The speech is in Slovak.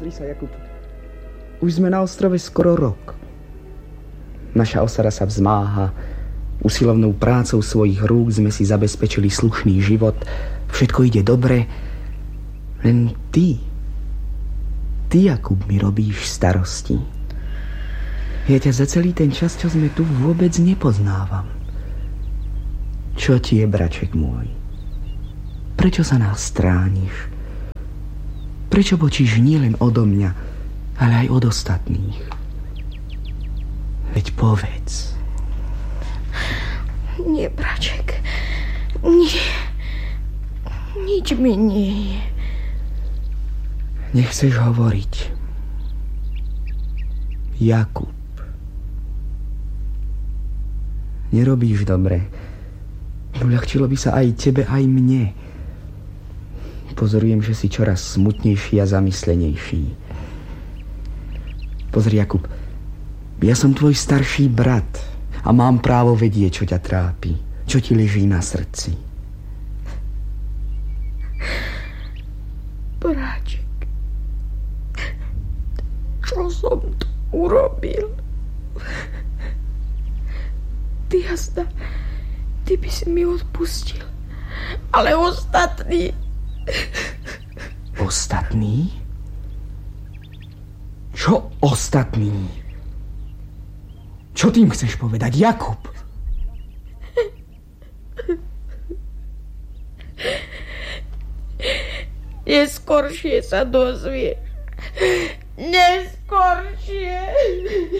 Pozri sa, Jakub. Už sme na ostrove skoro rok. Naša osada sa vzmáha. Usilovnou prácou svojich rúk sme si zabezpečili slušný život. Všetko ide dobre. Len ty, Jakub, mi robíš starosti. Ja ťa za celý ten čas, čo sme tu, vôbec nepoznávam. Čo ti je, braček môj? Prečo sa nás strániš? Prečo bočíš nielen odo mňa, ale aj od ostatných? Veď povedz. Nie, braček. Nie. Nič mi nie je. Nechceš hovoriť. Jakub. Nerobíš dobre. Uľahčilo by sa aj tebe, aj mne. Pozorujem, že si čoraz smutnejší a zamyslenejší. Pozri, Jakub, ja som tvoj starší brat a mám právo vedieť, čo ťa trápi, čo ti leží na srdci. Bráček, čo som tu urobil? Ty by si mi odpustil, ale ostatní... Ostatní? Čo ostatní? Čo tým chceš povedať, Jakub? Neskoršie sa dozvieš. Neskoršie.